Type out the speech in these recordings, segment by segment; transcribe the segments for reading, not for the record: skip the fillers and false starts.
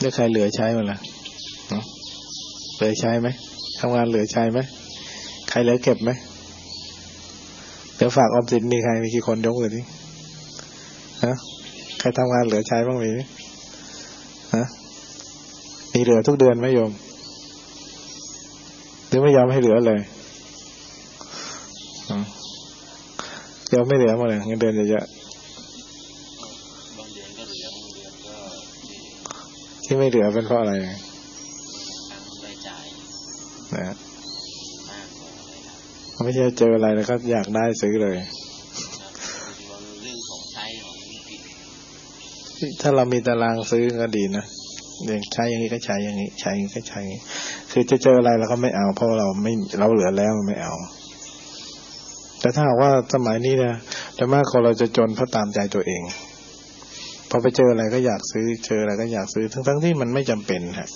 ได้ใครเหลือใช้มั้งล่ะเหลือใช้ไหมทำงานเหลือใช้ไหมใครเหลือเก็บไหมเดี๋ยวฝากออมสินมีใครมีกี่คนยกเลยดิฮะใครทำงานเหลือใช้บ้างมีฮะมีเหลือทุกเดือนไหมโยมหรือไม่ยอมให้เหลือเลยยอมไม่เหลือมาเลยเงินเดือนเยอะบางเดือนก็เหลือบางเดือนก็ที่ไม่เหลือเป็นเพราะอะไรทั้งรายจ่ายนะมากกว่าอะไรครับไม่ใช่เจออะไรแล้วก็อยากได้ซื้อเลยเรื่องของใช้ของกินถ้าเรามีตารางซื้อก็ดีนะอย่างใช้อย่างนี้ก็ใช้อย่างนี้ใช้อย่างนี้ก็ใช้อย่างนี้คือจะเจออะไรเราก็ไม่เอาเพราะเราเหลือแล้วไม่เอาแต่ถ้าว่าสมัยนี้นะแต่มากคนเราจะจนเพราะตามใจตัวเองพอไปเจออะไรก็อยากซื้อเจออะไรก็อยากซื้อทั้งที่มันไม่จำเป็นฮะ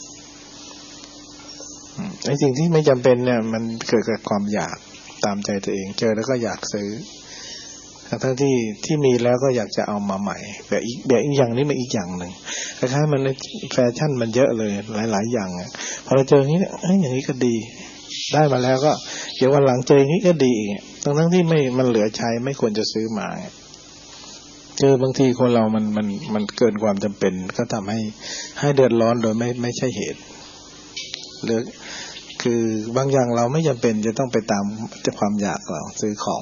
ไอ้สิ่งที่ไม่จำเป็นเนี่ยมันเกิดจากความอยากตามใจตัวเองเจอแล้วก็อยากซื้อทั้งที่มีแล้วก็อยากจะเอามาใหม่แบบอีกอย่างนี้มาอีกอย่างหนึ่งคล้ายๆมันแฟชั่นมันเยอะเลยหลายๆอย่างพอเราเจออย่างนี้อย่างนี้ก็ดีได้มาแล้วก็เดี๋ยววันหลังเจออย่างนี้ก็ดีอีกทั้งที่มันเหลือใช้ไม่ควรจะซื้อมาบางทีคนเรามันเกินความจำเป็นก็ทำให้เดือดร้อนโดยไม่ใช่เหตุหรือคือบางอย่างเราไม่จำเป็นจะต้องไปตามความอยากเราซื้อของ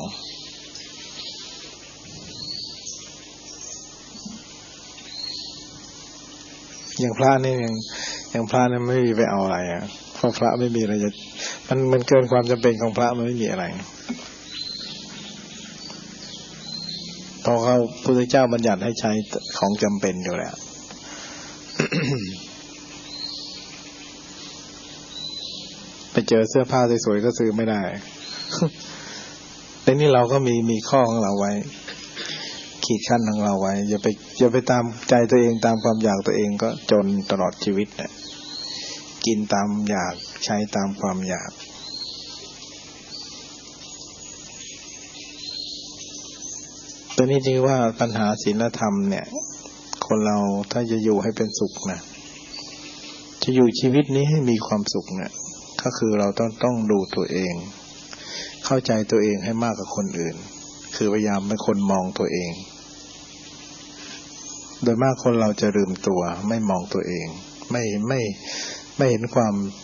อย่างพระนี่อย่างพระนี่ไม่มีไปเอาอะไรเพราะพระไม่มีอะไรจะมันเกินความจำเป็นของพระมันไม่มีอะไรเพราะเขาพุทธเจ้าบัญญัติให้ใช้ของจำเป็นอยู่แล้ว ไปเจอเสื้อผ้าสวยๆก็ซื้อไม่ได้ แต่นี่เราก็มีข้อของเราไว้ขีดขั้นของเราไว้อย่าไปตามใจตัวเองตามความอยากตัวเองก็จนตลอดชีวิตเนี่ยกินตามอยากใช้ตามความอยากตัวนี้จริงว่าปัญหาศีลธรรมเนี่ยคนเราถ้าจะอยู่ให้เป็นสุขนะจะอยู่ชีวิตนี้ให้มีความสุขเนี่ยก็คือเราต้องดูตัวเองเข้าใจตัวเองให้มากกว่าคนอื่นคือพยายามเป็นคนมองตัวเองโดยมากคนเราจะลืมตัวไม่มองตัวเองไม่เห็นความ